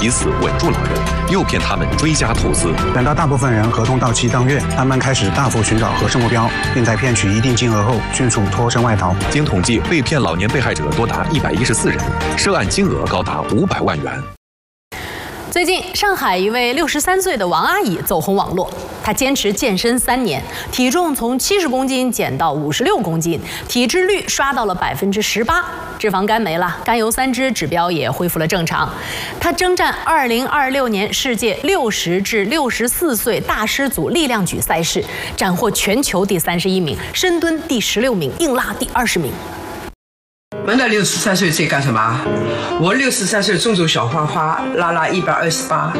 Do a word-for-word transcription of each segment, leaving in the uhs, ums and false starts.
以此稳住老人，诱骗他们追加投资。 等到大部分人合同到期当月，他们开始大幅寻找合适目标，并在骗取一定金额后迅速脱身外逃。 经统计，被骗老年被害者多达一百一十四人，涉案金额高达五百万元。 最近，上海一位六十三岁的王阿姨走红网络。她坚持健身三年，体重从七十公斤减到五十六公斤，体脂率刷到了百分之十八，脂肪肝没了，甘油三酯指标也恢复了正常。她征战二零二六年世界六十至六十四岁大师组力量举赛事，斩获全球第三十一名，深蹲第十六名，硬拉第二十名。 问到六十三岁在干什么？我六十三岁种种小花花，拉拉一百二十八。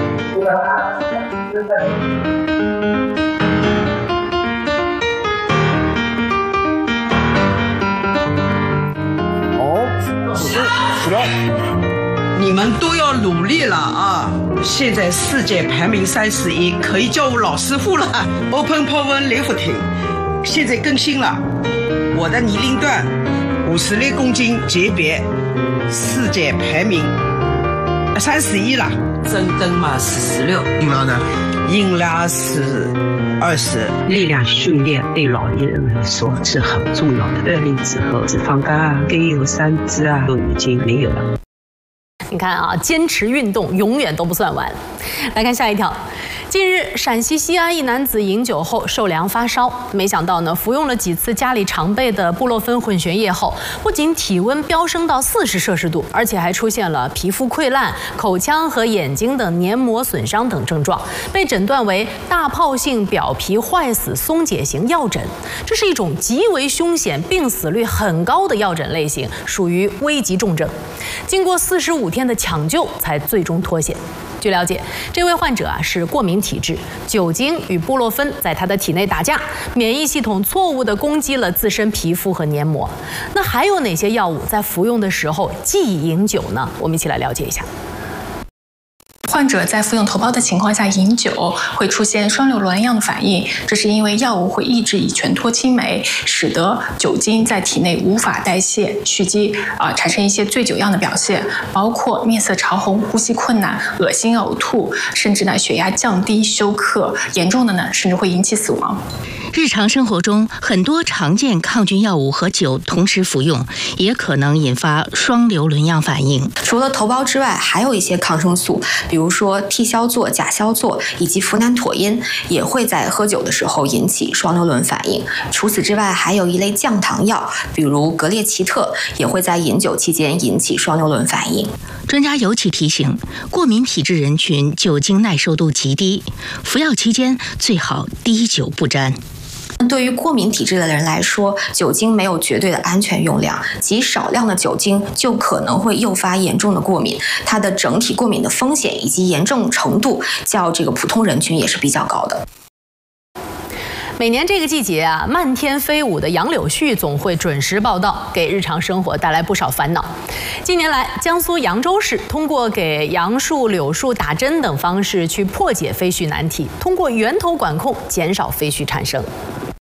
好，起来！ 你们都要努力了啊！现在世界排名三十一，可以叫我老师傅了。Open Power Lifting 现在更新了，我的年龄段。五十六公斤级别，世界排名三十一了。深蹲嘛是十六， 硬拉呢？ 硬拉是二十。 力量训练对老年人来说是很重要的。二零之后，脂肪肝啊、甘油三酯啊都已经没有了。 你看啊，坚持运动永远都不算晚。来看下一条。近日，陕西西安一男子饮酒后受凉发烧，没想到呢，服用了几次家里常备的布洛芬混悬液后，不仅体温飙升到四十摄氏度，而且还出现了皮肤溃烂、口腔和眼睛等黏膜损伤等症状，被诊断为大泡性表皮坏死松解型药疹。这是一种极为凶险、病死率很高的药疹类型，属于危急重症。经过四十五天的抢救，才最终脱险。据了解，这位患者啊是过敏体质，酒精与布洛芬在他的体内打架，免疫系统错误地攻击了自身皮肤和黏膜。那还有哪些药物在服用的时候忌饮酒呢？我们一起来了解一下。 患者在服用头孢的情况下饮酒，会出现双硫仑样的反应，这是因为药物会抑制乙醛脱氢酶，使得酒精在体内无法代谢蓄积，啊、呃，产生一些醉酒样的表现，包括面色潮红、呼吸困难、恶心呕吐，甚至呢血压降低、休克，严重的呢甚至会引起死亡。 日常生活中，很多常见抗菌药物和酒同时服用，也可能引发双硫仑样反应。 除了头孢之外，还有一些抗生素，比如说替硝唑、甲硝唑以及呋喃妥因，也会在喝酒的时候引起双硫仑反应。除此之外，还有一类降糖药，比如格列齐特，也会在饮酒期间引起双硫仑反应。 专家尤其提醒，过敏体质人群酒精耐受度极低，服药期间最好滴酒不沾。 对于过敏体质的人来说，酒精没有绝对的安全用量，极少量的酒精就可能会诱发严重的过敏，它的整体过敏的风险以及严重程度较这个普通人群也是比较高的。 每年这个季节啊，漫天飞舞的杨柳絮总会准时报道，给日常生活带来不少烦恼。近年来，江苏扬州市通过给杨树、柳树打针等方式去破解飞絮难题，通过源头管控减少飞絮产生。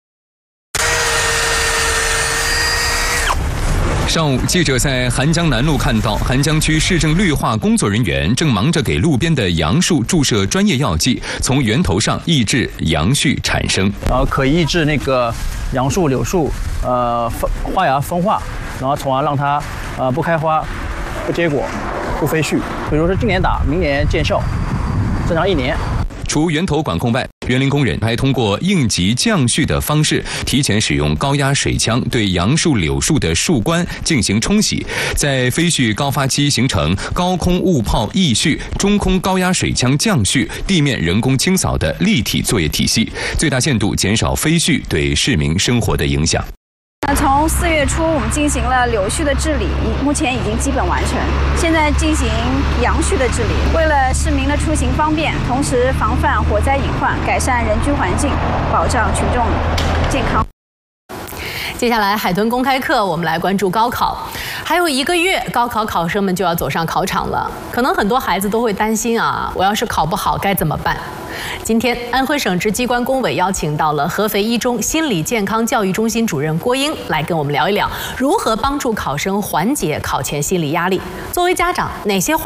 上午，记者在邗江南路看到，邗江区市政绿化工作人员正忙着给路边的杨树注射专业药剂，从源头上抑制杨絮产生。 然后可抑制那个杨树、柳树呃花芽分化，然后从而让它呃不开花、不结果、不飞絮。比如说今年打，明年见效，正常一年。 除源头管控外，园林工人还通过应急降絮的方式，提前使用高压水枪对杨树、柳树的树冠进行冲洗，在飞絮高发期形成高空雾炮抑絮、中空高压水枪降絮、地面人工清扫的立体作业体系，最大限度减少飞絮对市民生活的影响。 从四月初，我们进行了柳絮的治理，目前已经基本完成。现在进行杨絮的治理，为了市民的出行方便，同时防范火灾隐患，改善人居环境，保障群众健康。 接下来海豚公开课，我们来关注高考。还有一个月，高考考生们就要走上考场了。可能很多孩子都会担心啊，我要是考不好该怎么办？今天，安徽省直机关工委邀请到了合肥一中心理健康教育中心主任郭英来跟我们聊一聊，如何帮助考生缓解考前心理压力。作为家长，哪些话